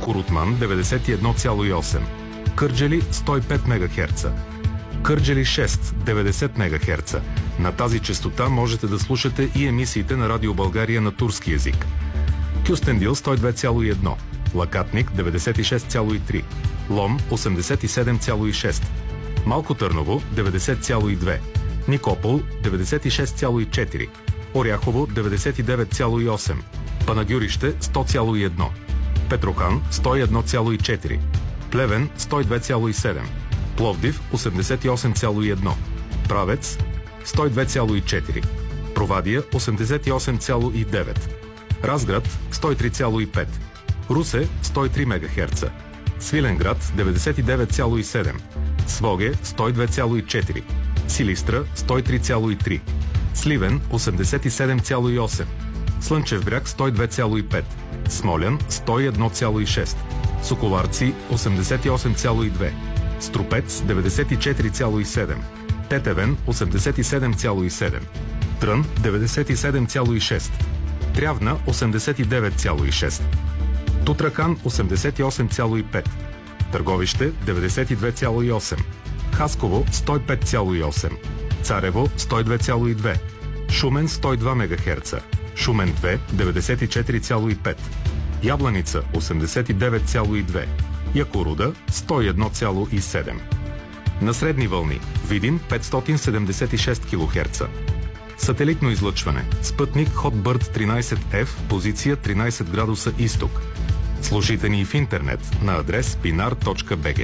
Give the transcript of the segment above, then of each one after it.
Корутман 91,8, Кърджали 105 МГц, Кърджали 6 90 МГц. На тази честота можете да слушате и емисиите на Радио България на турски език. Кюстендил 102,1, Лакатник 96,3, Лом 87,6, Малко Търново 90,2, Никопол 96,4, Оряхово 99,8, Панагюрище 100,1, Петрохан 101,4, Плевен 102,7, Пловдив 88,1, Правец 102,4, Провадия 88,9, Разград 103,5, Русе 103 МГц, Свиленград 99,7, Своге 102,4, Силистра 103,3, Сливен 87,8, Слънчев бряг 102,5, Смолян 101,6, Соколарци 88,2, Струпец 94,7, Тетевен 87,7, Трън 97,6, Трявна 89,6, Тутракан 88,5, Търговище 92,8, Хасково 105,8, Царево 102,2, Шумен 102 МГц, Шумен 2 94,5, Ябланица 89,2, Якоруда 101,7. На средни вълни Видин 576 кГц. Сателитно излъчване. Спътник Hotbird 13F, позиция 13 градуса изток. Слушайте ни в интернет на адрес pinar.bg.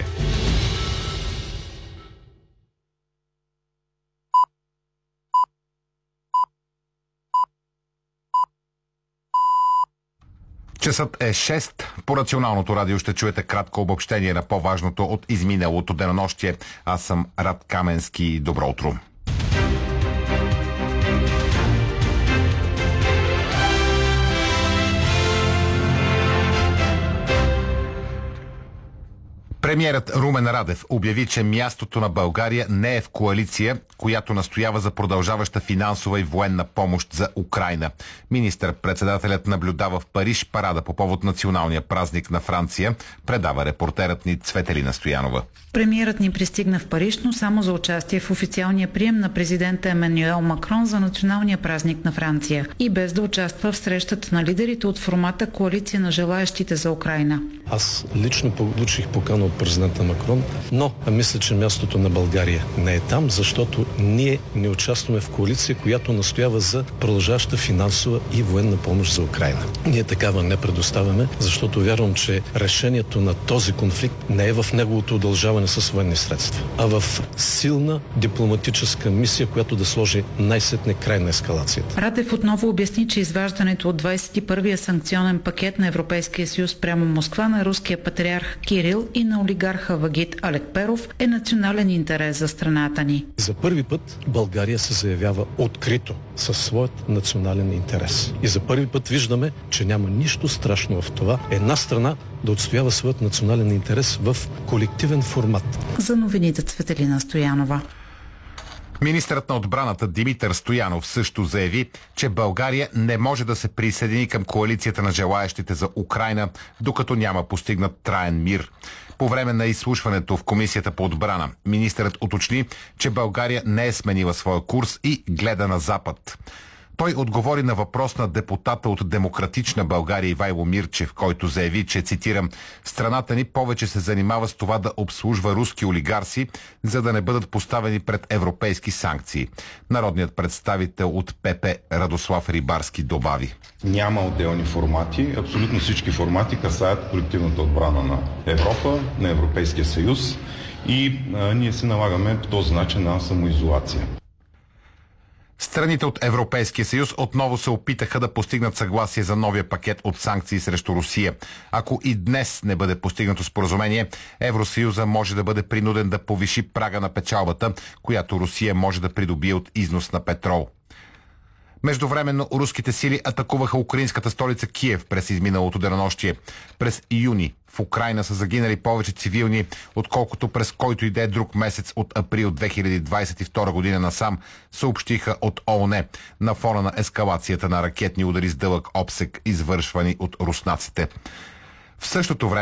Часът е 6. По Националното радио ще чуете кратко обобщение на по-важното от изминалото денонощие. Аз съм Рад Каменски. Добро утро. Премиерът Румен Радев обяви, че мястото на България не е в коалиция, която настоява за продължаваща финансова и военна помощ за Украйна. Министър-председателят наблюдава в Париж парада по повод националния празник на Франция, предава репортерът ни Цветелина Стоянова. Премиерът ни пристигна в Париж, но само за участие в официалния прием на президента Емануел Макрон за националния празник на Франция и без да участва в срещата на лидерите от формата Коалиция на желаещите за Украйна. Аз лично получих покана от президента Макрон, но мисля, че мястото на България не е там, защото ние не участваме в коалиция, която настоява за продължаваща финансова и военна помощ за Украйна. Ние такава не предоставяме, защото вярвам, че решението на този конфликт не е в неговото удължаване с военни средства, а в силна дипломатическа мисия, която да сложи най-сетне край на ескалацията. Радев отново обясни, че изваждането от 21-я санкционен пакет на Европейския съюз прямо Москва на руския патриарх Кирил и на олигарха Вагит Алекперов е национален интерес за страната ни. За първи път България се заявява открито със своят национален интерес. И за първи път виждаме, че няма нищо страшно в това една страна да отстоява своят национален интерес в колективен формат. За новините Цветелина Стоянова. Министърът на отбраната Димитър Стоянов също заяви, че България не може да се присъедини към коалицията на желаещите за Украйна, докато няма постигнат траен мир. По време на изслушването в Комисията по отбрана, министърът уточни, че България не е сменила своя курс и гледа на Запад. Той отговори на въпрос на депутата от Демократична България Ивайло Мирчев, който заяви, че, цитирам, страната ни повече се занимава с това да обслужва руски олигарси, за да не бъдат поставени пред европейски санкции. Народният представител от ПП Радослав Рибарски добави. Няма отделни формати. Абсолютно всички формати касаят колективната отбрана на Европа, на Европейския съюз и ние се налагаме по този начин на самоизолация. Страните от Европейския съюз отново се опитаха да постигнат съгласие за новия пакет от санкции срещу Русия. Ако и днес не бъде постигнато споразумение, Евросъюза може да бъде принуден да повиши прага на печалбата, която Русия може да придобие от износ на петрол. Междувременно руските сили атакуваха украинската столица Киев през изминалото денонощие. През юни в Украйна са загинали повече цивилни, отколкото през който и да е друг месец от април 2022 година насам, съобщиха от ООН на фона на ескалацията на ракетни удари с дълъг обсег, извършвани от руснаците. В същото време